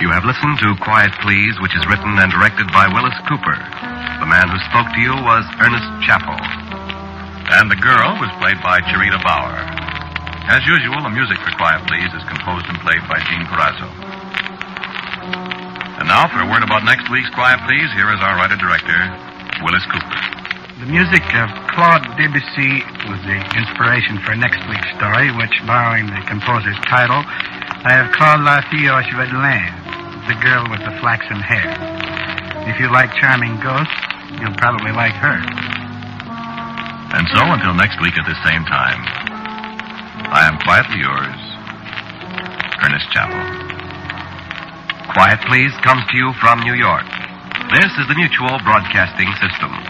You have listened to Quiet Please, which is written and directed by Willis Cooper. The man who spoke to you was Ernest Chappell. And the girl was played by Cherita Bauer. As usual, the music for Quiet Please is composed and played by Gene Carrazzo. And now, for a word about next week's Quiet Please, here is our writer-director, Willis Cooper. The music of Claude Debussy was the inspiration for next week's story, which, borrowing the composer's title, I have called La Fille aux Cheveux de Laine, the girl with the flaxen hair. If you like charming ghosts, you'll probably like her. And so, until next week at the same time, I am quietly yours, Ernest Chappell. Quiet Please comes to you from New York. This is the Mutual Broadcasting System.